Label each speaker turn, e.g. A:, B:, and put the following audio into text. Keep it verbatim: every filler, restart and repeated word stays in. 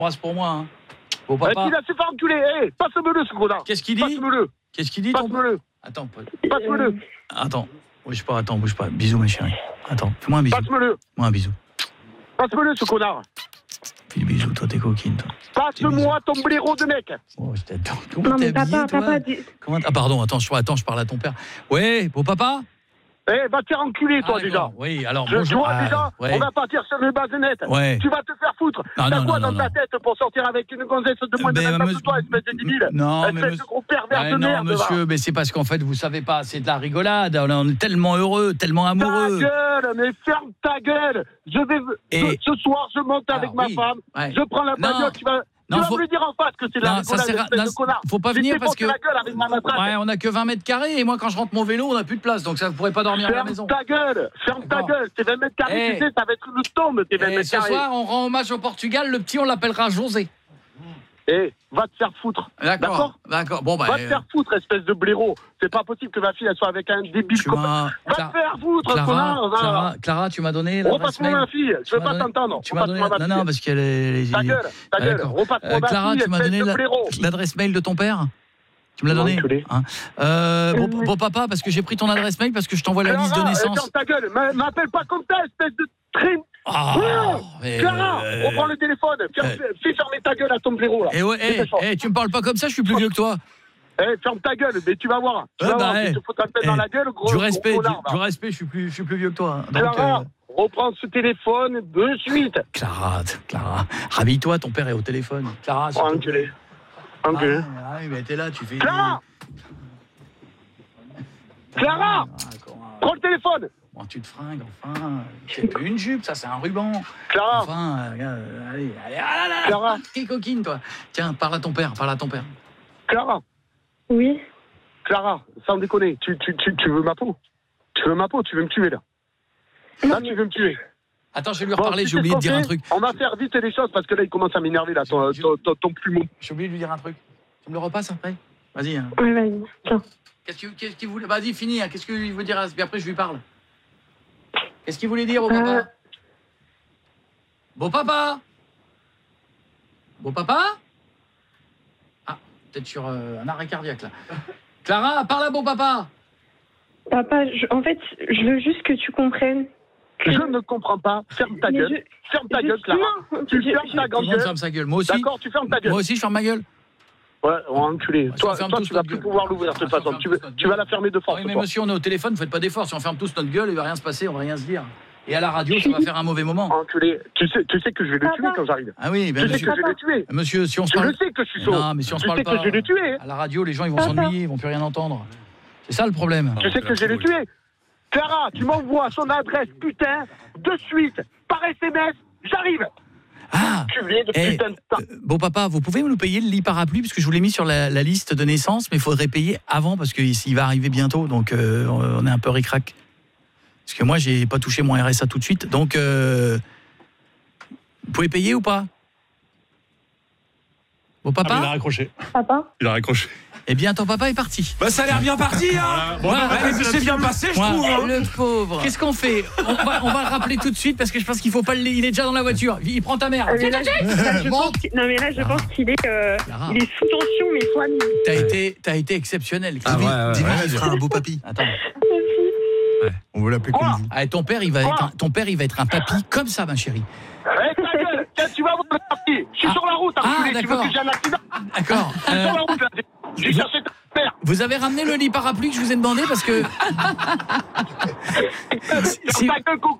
A: Embrasse pour moi, hein. Bon
B: Eh,
A: papa.
B: il a se fait enculer. Eh, passe-me-le, ce connard.
A: Qu'est-ce qu'il dit
B: Passe-me-le.
A: Qu'est-ce qu'il dit ton...
B: Passe-me-le.
A: Attends, pote.
B: Passe-me-le.
A: Attends. Bouge pas, attends, bouge pas. Bisous, ma chérie. Attends, fais-moi un bisou.
B: Passe-me-le.
A: Moi un bisou.
B: Passe-me-le, ce connard.
A: Fais des bisous, toi, t'es coquine, toi.
B: Passe-moi ton blaireau de mec.
A: Oh, je t'attends. Comment
C: Non, mais
A: t'es habillé,
C: papa,
A: toi
C: papa, dis...
A: Comment... Ah, pardon, attends je, attends, je parle à ton père. Ouais, beau papa.
B: Eh, va te faire enculer, toi,
A: Ah,
B: déjà.
A: d'accord. Oui, alors,
B: Je, tu
A: bonjour.
B: vois,
A: Ah,
B: déjà,
A: ouais.
B: on va partir sur les bases nettes.
A: Ouais.
B: Tu vas te faire foutre.
A: Ah,
B: T'as
A: non,
B: quoi
A: non,
B: dans
A: non,
B: ta
A: non.
B: tête pour sortir avec une gonzesse de moins de
A: Mais,
B: vingt ans
A: monsieur-
B: que toi, espèce de débile?
A: Non, mais
B: Espèce
A: monsieur-
B: de gros pervers
A: Ouais,
B: de
A: non,
B: merde, va.
A: monsieur, mais c'est parce qu'en fait, vous savez pas, c'est de la rigolade. On est tellement heureux, tellement
B: Ta
A: amoureux.
B: gueule, mais ferme ta gueule. Je vais,
A: Et-
B: ce, ce soir, je monte
A: Alors,
B: avec ma
A: oui,
B: femme.
A: ouais.
B: Je prends la
A: Non.
B: bagnole, tu vas,
A: Non,
B: tu vas
A: faut-
B: me le dire en face que c'est de la
A: Non, ça
B: rigolade,
A: sert à-
B: espèce
A: non,
B: de connard.
A: faut pas
B: Tu
A: venir
B: t'es
A: parce
B: porté
A: que-
B: la gueule avec ma matraque.
A: Ouais, on a que vingt mètres carrés et moi, quand je rentre mon vélo, on a plus de place, donc ça ne pourrait pas dormir à la
B: Ferme
A: maison.
B: ta gueule, ferme ta
A: D'accord.
B: gueule. Tes vingt mètres carrés,
A: Eh.
B: tu sais, ça va être une tombe, tes vingt
A: Et
B: mètres
A: ce
B: carrés.
A: soir, on rend hommage au Portugal. Le petit, on l'appellera José.
B: Eh, va te faire foutre.
A: D'accord. D'accord. Bon, bah.
B: Va te faire foutre, espèce de blaireau. C'est pas possible que ma fille elle soit avec un débile
A: Tu
B: comme
A: m'as.
B: Va te
A: Clara,
B: faire foutre,
A: Clara,
B: connard. va.
A: Clara, Clara, tu m'as donné l'adresse
B: Repasse-moi
A: mail.
B: ma fille, je
A: Tu
B: veux
A: m'as
B: pas
A: donné-
B: t'entendre.
A: Tu m'as donné.
B: Repasse-moi ma
A: Non, non,
B: fille.
A: parce qu'elle est.
B: Ta gueule, ta
A: Ah,
B: gueule.
A: d'accord.
B: Repasse-moi
A: Euh,
B: ma
A: Clara,
B: fille,
A: tu m'as
B: espèce
A: donné
B: de
A: la-
B: blaireau.
A: l'adresse mail de ton père. Tu me l'as
B: Non,
A: donné
B: enculé.
A: hein. euh, bon,
C: Euh,
A: bon papa, parce que j'ai pris ton adresse mail parce que je t'envoie la liste de
B: Clara,
A: naissance.
B: ferme ta gueule. M'a- M'appelle pas comme ça, espèce de trim.
A: Ah, mais,
B: Clara,
A: euh,
B: reprends le téléphone. Fais,
A: euh,
B: fais fermer ta gueule à ton blaireau, là.
A: Eh ouais,
B: C'est
A: eh,
B: méchant.
A: eh, tu me parles pas comme ça, je suis plus vieux que toi.
B: Eh, ferme ta gueule, mais tu vas voir. Tu
A: Ouais,
B: vas
A: bah,
B: voir,
A: eh,
B: tu te fous ta tête
A: eh,
B: dans la gueule, gros.
A: Du
B: gros
A: respect, du,
B: connard,
A: du
B: va.
A: respect, je suis plus, je suis plus vieux que toi. hein. Donc,
B: Clara,
A: euh,
B: reprends ce téléphone de suite.
A: Clara, Clara, rhabille-toi, ton père est au téléphone. Clara, s'il
B: Oh,
A: te plaît.
B: enculé. Enculé.
A: Ah, ah oui, mais t'es là, tu fais.
B: Clara Clara
A: Ah, d'accord.
B: Prends le téléphone.
A: Bon, tu te fringues, enfin. C'est plus une jupe, ça, c'est un ruban.
B: Clara
A: Enfin, euh, regarde, euh, allez, allez, ah là là,
B: Clara.
A: t'es coquine, toi. Tiens, parle à ton père, parle à ton père.
B: Clara
C: Oui.
B: Clara, sans déconner, tu, tu, tu, tu veux ma peau? Tu veux ma peau? Tu veux me tuer, là? Là, tu veux me tuer.
A: Attends, je vais lui
B: Bon,
A: reparler,
B: tu
A: j'ai
B: sais
A: oublié
B: ce
A: de dire
B: qu'on
A: un
B: fait
A: truc.
B: On va faire vite les choses parce que là, il commence à m'énerver, là, ton,
A: Je-
B: ton, ton, ton plumeau.
A: J'ai oublié de lui dire un truc. Tu me le repasses après? Vas-y. Hein.
C: Oui, vas-y. Tiens.
A: Qu'est-ce qu'il qu'est-ce qu'il voulait? Vas-y, finis. Hein. Qu'est-ce qu'il veut dire? Puis après, je lui parle. Qu'est-ce qu'il voulait dire au papa?
C: Euh.
A: Beau papa? Beau papa? Ah, peut-être sur euh, un arrêt cardiaque, là. Clara, parle à beau papa.
C: Papa, je- en fait, je veux juste que tu comprennes. que-
B: Je ne comprends pas. Ferme ta
C: Mais
B: gueule.
C: je-
B: Ferme ta
C: je-
B: gueule, Clara.
C: non,
B: Tu
C: je-
B: fermes
C: je-
B: ta
A: Tout
B: grande
A: le monde
B: gueule.
A: ferme sa gueule. Moi aussi.
B: D'accord, tu fermes ta gueule.
A: Moi aussi, je ferme ma gueule.
B: Ouais, on va enculer.
A: Ouais,
B: Toi,
A: si on ferme
B: toi
A: tous
B: tu vas
A: notre
B: plus
A: gueule.
B: pouvoir l'ouvrir de toute
A: Ah, si on
B: façon.
A: ferme
B: Tu,
A: tous
B: veux-
A: notre
B: tu vas
A: gueule.
B: la fermer de force.
A: Oui, mais
B: toi.
A: monsieur, on est au téléphone, faites pas d'efforts. Si on ferme tous notre gueule, il va rien se passer, on va rien se dire. Et à la radio, ça va faire un mauvais moment.
B: Enculé. Tu sais, tu sais que je vais le
C: Papa.
B: tuer quand j'arrive.
A: Ah oui, ben
B: Tu sais
A: monsieur,
B: que je vais le tuer.
A: monsieur, si on se
B: Tu
A: parle.
B: le sais que je suis saut.
A: Non, mais si on se
B: Tu
A: parle
B: sais
A: pas.
B: que je vais le tuer.
A: À la radio, les gens ils vont
C: Papa.
A: s'ennuyer, ils vont plus rien entendre. C'est ça le problème.
B: Tu sais que je vais le tuer. Clara, tu m'envoies son adresse, putain, de suite, par S M S, j'arrive.
A: Ah,
B: Tu viens de
A: eh,
B: putain de temps.
A: euh, bon papa, vous pouvez nous payer le lit parapluie parce que je vous l'ai mis sur la, la liste de naissance, mais il faudrait payer avant parce qu'il il va arriver bientôt, donc euh, on est un peu ric-rac. Parce que moi, j'ai pas touché mon R S A tout de suite, donc euh, vous pouvez payer ou pas? Bon
D: Ah, mais il a
A: papa,
D: raccroché.
C: Papa,
D: Il a raccroché.
A: eh bien ton papa est parti.
E: Bah ça a l'air bien parti, hein.
D: Bon,
A: Ouais,
D: bah,
E: Ouais,
D: c'est
E: c'est bien passé, je
A: Ouais.
E: trouve. hein.
A: Le pauvre. Qu'est-ce qu'on fait? on va, on va le rappeler tout de suite parce que je pense qu'il faut pas le. Il est déjà dans la voiture. Il prend ta mère.
C: Euh, mais là, je, là, je
A: Monte.
C: pense qu'il- non mais là je
A: Clara.
C: pense qu'il est, euh,
A: Clara.
C: il est sous tension mais toi.
A: T'as été, t'as été exceptionnel.
E: Ah ouais, ouais,
F: Dis-lui
E: ouais,
F: qu'il fera un beau papy.
A: Attends.
F: On veut l'appeler comme
B: Quoi
F: vous.
A: Ah, ton père, il va être, un, ton père, il va être un papy comme ça, ma chérie.
B: Eh, ta gueule, tiens, tu vas voir le parti. Je suis
A: Ah.
B: sur la route,
A: Ah,
B: enculé. Tu veux
A: d'accord.
B: que j'ai un accident?
A: D'accord.
B: Je suis
A: Euh,
B: sur la route, là. J'ai
A: vous-
B: cherché ta mère.
A: vous avez ramené le lit parapluie que je vous ai demandé parce que
B: Ferme
A: si-
B: ta gueule,